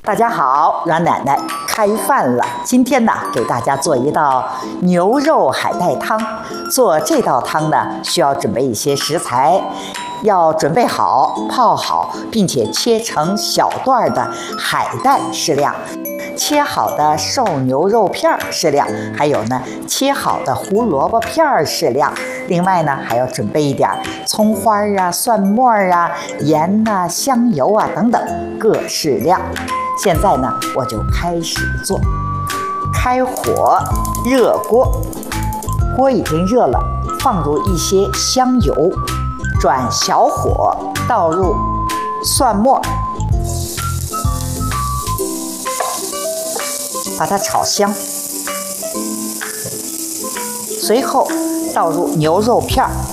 大家好，阮奶奶开饭了。今天呢，给大家做一道牛肉海带汤。做这道汤呢，需要准备一些食材，要准备好、泡好，并且切成小段的海带适量，切好的瘦牛肉片适量，还有呢，切好的胡萝卜片适量。另外呢，还要准备一点葱花啊、蒜末啊、盐呐、香油啊等等，各适量。现在呢，我就开始做。开火，热锅，锅已经热了，放入一些香油，转小火，倒入蒜末，把它炒香。随后倒入牛肉片，